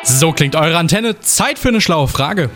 So klingt eure Antenne. Zeit für eine schlaue Frage.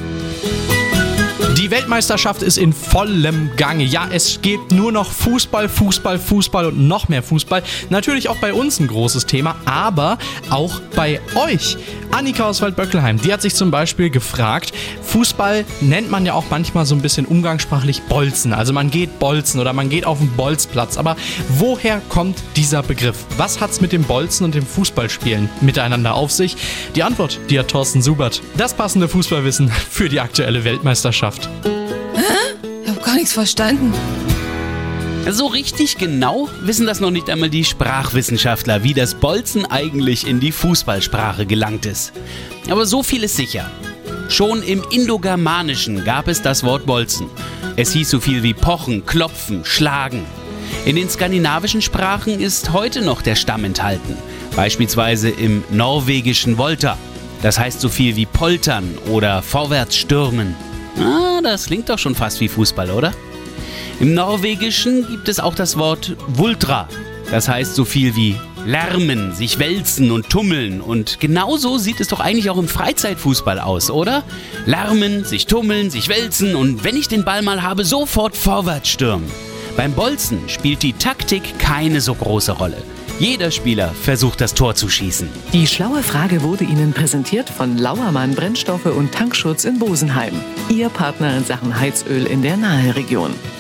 Die Weltmeisterschaft ist in vollem Gange. Ja, es gibt nur noch Fußball, Fußball, Fußball und noch mehr Fußball. Natürlich auch bei uns ein großes Thema, aber auch bei euch. Annika aus Waldböckelheim, die hat sich zum Beispiel gefragt, Fußball nennt man ja auch manchmal so ein bisschen umgangssprachlich Bolzen. Also man geht bolzen oder man geht auf den Bolzplatz. Aber woher kommt dieser Begriff? Was hat's mit dem Bolzen und dem Fußballspielen miteinander auf sich? Die Antwort, die hat Thorsten Subert. Das passende Fußballwissen für die aktuelle Weltmeisterschaft. Ich hab gar nichts verstanden. So richtig genau wissen das noch nicht einmal die Sprachwissenschaftler, wie das Bolzen eigentlich in die Fußballsprache gelangt ist. Aber so viel ist sicher. Schon im Indogermanischen gab es das Wort Bolzen. Es hieß so viel wie pochen, klopfen, schlagen. In den skandinavischen Sprachen ist heute noch der Stamm enthalten. Beispielsweise im norwegischen Volta. Das heißt so viel wie poltern oder vorwärts stürmen. Das klingt doch schon fast wie Fußball, oder? Im Norwegischen gibt es auch das Wort Vultra. Das heißt so viel wie lärmen, sich wälzen und tummeln. Und genauso sieht es doch eigentlich auch im Freizeitfußball aus, oder? Lärmen, sich tummeln, sich wälzen und wenn ich den Ball mal habe, sofort vorwärts stürmen. Beim Bolzen spielt die Taktik keine so große Rolle. Jeder Spieler versucht, das Tor zu schießen. Die schlaue Frage wurde Ihnen präsentiert von Lauermann Brennstoffe und Tankschutz in Bosenheim. Ihr Partner in Sachen Heizöl in der Naheregion.